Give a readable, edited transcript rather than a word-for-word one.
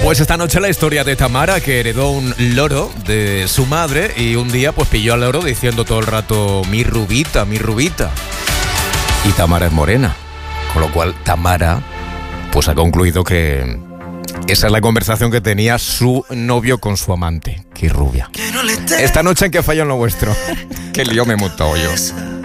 Pues esta noche la historia de Tamara, que heredó un loro de su madre y un día pues pilló al loro diciendo todo el rato mi rubita, mi rubita. Y Tamara es morena, con lo cual Tamara pues ha concluido que esa es la conversación que tenía su novio con su amante, que rubia. Esta noche en que fallan lo vuestro, que lío me he montado yo.